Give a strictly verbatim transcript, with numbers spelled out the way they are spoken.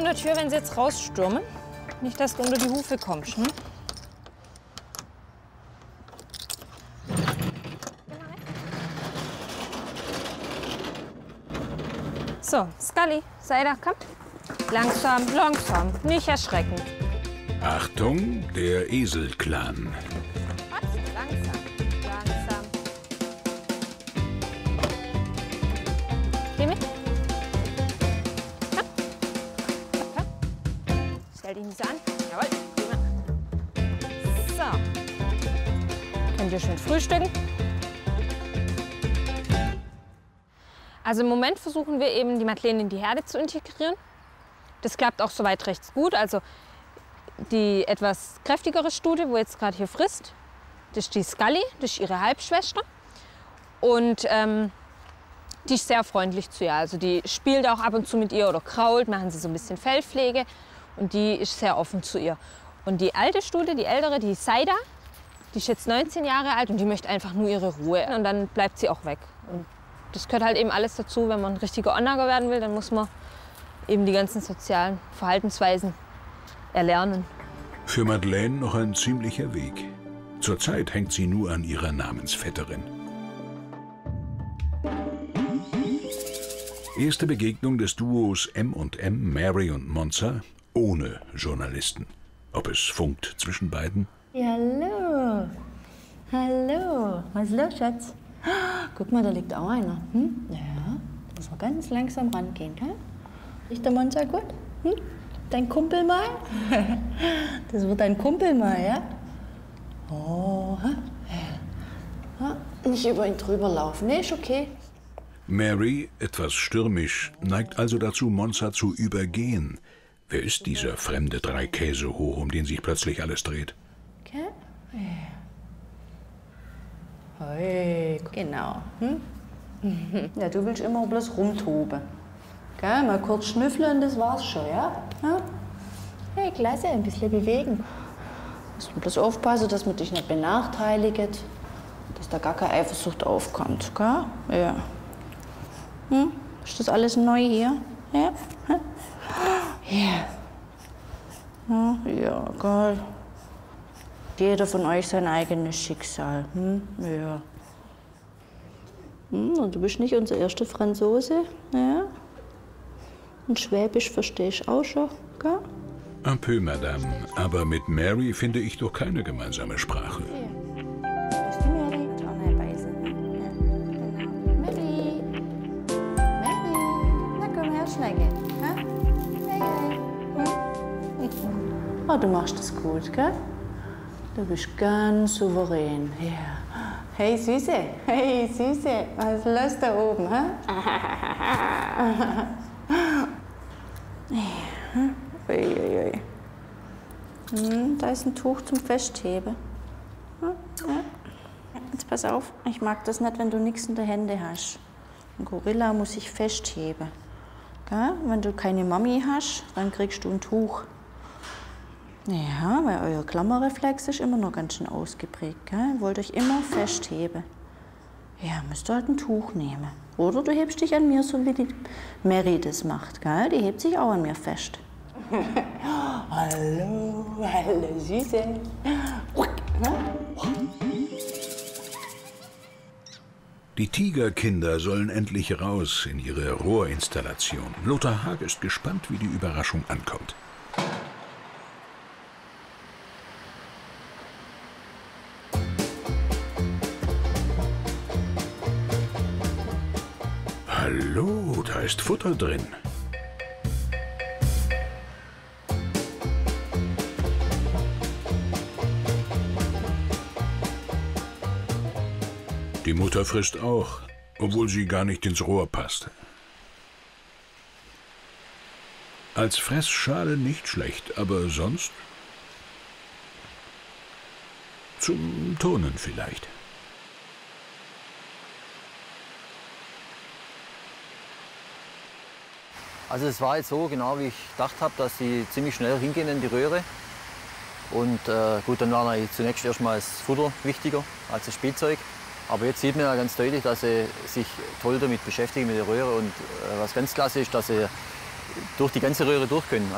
der Tür, wenn sie jetzt rausstürmen. Nicht, dass du unter die Hufe kommst. Ne? So, Scully, sei da, komm. Langsam, langsam, nicht erschrecken. Achtung, der Esel-Clan. Langsam, langsam. Geh mit. Komm. Komm. Stell dich nicht so an. Jawohl, prima. So. Könnt ihr schön frühstücken? Also im Moment versuchen wir eben, die Madeleine in die Herde zu integrieren. Das klappt auch soweit recht gut. Also die etwas kräftigere Stute, wo jetzt gerade hier frisst, das ist die Scully, das ist ihre Halbschwester. Und ähm, die ist sehr freundlich zu ihr. Also die spielt auch ab und zu mit ihr oder krault, machen sie so ein bisschen Fellpflege. Und die ist sehr offen zu ihr. Und die alte Stute, die ältere, die Saida, die ist jetzt neunzehn Jahre alt und die möchte einfach nur ihre Ruhe. Und dann bleibt sie auch weg. Und das gehört halt eben alles dazu. Wenn man ein richtiger Onagger werden will, dann muss man eben die ganzen sozialen Verhaltensweisen erlernen. Für Madeleine noch ein ziemlicher Weg. Zurzeit hängt sie nur an ihrer Namensvetterin. Erste Begegnung des Duos M und M, Mary und Monza, ohne Journalisten. Ob es funkt zwischen beiden? Ja, hallo. Hallo. Was ist los, Schatz? Guck mal, da liegt auch einer. Hm? Ja, muss man ganz langsam rangehen, gell? Riecht der Monza gut? Hm? Dein Kumpel mal? Das wird dein Kumpel mal, ja? Oh, ha? Ja. Nicht über ihn drüber laufen, ne? Ist okay. Mary, etwas stürmisch, neigt also dazu, Monza zu übergehen. Wer ist dieser fremde Dreikäsehoch, um den sich plötzlich alles dreht? Okay? Hey, genau. Hm? Ja, du willst immer bloß rumtoben. Gell? Mal kurz schnüffeln, das war's schon, ja? ja? Hey, klasse, ein bisschen bewegen. Musst du bloß aufpassen, dass man dich nicht benachteiligt, dass da gar keine Eifersucht aufkommt, gell? Ja. Hm? Ist das alles neu hier? Ja? Hm? Ja. Ja, ja, geil. Jeder von euch sein eigenes Schicksal. Hm? Ja. Hm, und du bist nicht unser erster Franzose, ja? Und Schwäbisch verstehe ich auch schon, gell? Un peu, Madame. Aber mit Mary finde ich doch keine gemeinsame Sprache. Ja. Das ist die Mary. Und auch eine Beise. Ja, genau. Mary. Mary. Na komm her, Schnecke. Ha? Hey, hey. Hm? Oh, du machst das gut, gell? Du bist ganz souverän. Ja. Hey, Süße. Hey, Süße. Was ist los da oben, hä? Uiuiui. Hm, da ist ein Tuch zum Festheben. Ja, ja. Jetzt pass auf, ich mag das nicht, wenn du nichts in der Hände hast. Ein Gorilla muss sich festheben. Gell? Wenn du keine Mami hast, dann kriegst du ein Tuch. Ja, weil euer Klammerreflex ist immer noch ganz schön ausgeprägt. Gell? Ihr wollt euch immer festheben. Ja, müsst ihr halt ein Tuch nehmen. Oder du hebst dich an mir, so wie die Mary das macht. Gell? Die hebt sich auch an mir fest. Hallo, hallo, Süße. Die Tigerkinder sollen endlich raus in ihre Rohrinstallation. Lothar Haag ist gespannt, wie die Überraschung ankommt. Hallo, da ist Futter drin. Die Mutter frisst auch, obwohl sie gar nicht ins Rohr passt. Als Fressschale nicht schlecht, aber sonst zum Turnen vielleicht. Also es war jetzt so, genau wie ich gedacht habe, dass sie ziemlich schnell hingehen in die Röhre. Und äh, gut, dann war zunächst erstmal das Futter wichtiger als das Spielzeug. Aber jetzt sieht man ja ganz deutlich, dass sie sich toll damit beschäftigen mit der Röhre. Und äh, was ganz klasse ist, dass sie durch die ganze Röhre durch können.